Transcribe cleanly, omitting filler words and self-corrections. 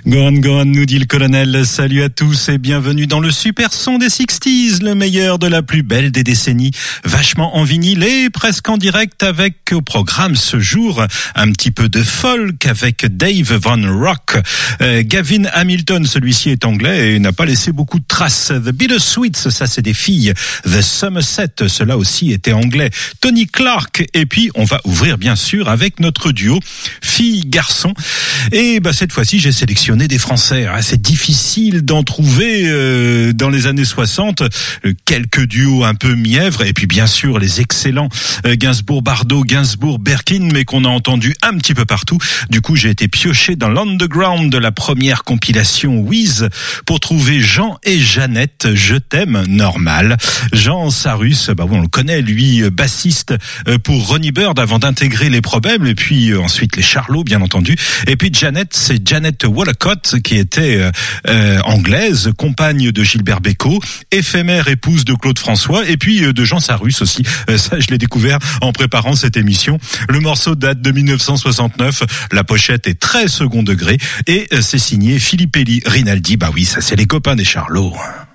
Gohan, nous dit le colonel. Salut à tous et bienvenue dans le super son des 60s, le meilleur de la plus belle des décennies. Vachement en vinyle et presque en direct avec au programme ce jour un petit peu de folk avec Dave Von Rock. Gavin Hamilton, celui-ci est anglais et n'a pas laissé beaucoup de traces. The Bittersweets, ça c'est des filles. The Somerset, cela aussi était anglais. Tony Clark et puis on va ouvrir bien sûr avec notre duo fille-garçon. Et cette fois-ci j'ai sélectionné des Français. C'est difficile d'en trouver dans les années 60. Quelques duos un peu mièvres et puis bien sûr les excellents Gainsbourg-Bardot, Gainsbourg-Berkin, mais qu'on a entendu un petit peu partout. Du coup, j'ai été pioché dans l'underground de la première compilation Wiz pour trouver Jean et Jeannette, Je t'aime, normal. Jean Sarus, on le connaît, lui, bassiste pour Ronnie Bird avant d'intégrer les Problèmes et puis ensuite les Charlots, bien entendu. Et puis Jeannette, c'est Janet Wallacott qui était anglaise, compagne de Gilbert Bécaud, éphémère épouse de Claude François et puis de Jean Sarus aussi. Ça, je l'ai découvert en préparant cette émission. Le morceau date de 1969. La pochette est très second degré et c'est signé Philippe Elie Rinaldi. Ça c'est les copains des Charlots.